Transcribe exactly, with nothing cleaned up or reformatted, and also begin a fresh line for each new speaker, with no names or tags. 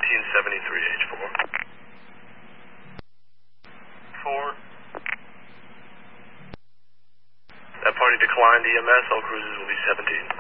nineteen seventy-three, H four. four. That party declined E M S. All cruises will be seventeen.